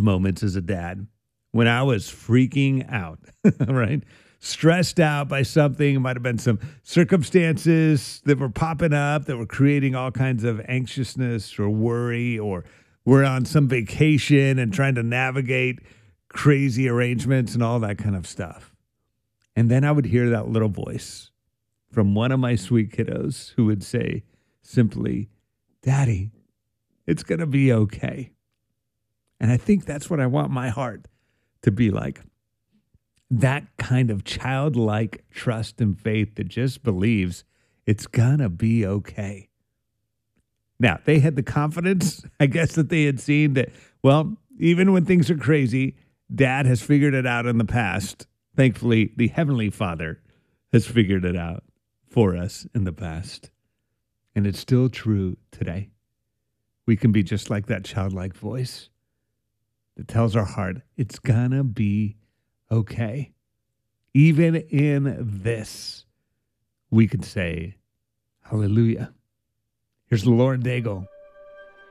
moments as a dad when I was freaking out, right? Stressed out by something. It might have been some circumstances that were popping up that were creating all kinds of anxiousness or worry, or we're on some vacation and trying to navigate crazy arrangements and all that kind of stuff. And then I would hear that little voice from one of my sweet kiddos who would say simply, "Daddy, it's going to be okay." And I think that's what I want my heart to be like. That kind of childlike trust and faith that just believes it's going to be okay. Now, they had the confidence, I guess, that they had seen that, well, even when things are crazy, Dad has figured it out in the past. Thankfully, the Heavenly Father has figured it out for us in the past. And it's still true today. We can be just like that childlike voice that tells our heart, it's gonna be okay. Even in this, we can say, hallelujah. Here's Lauren Daigle.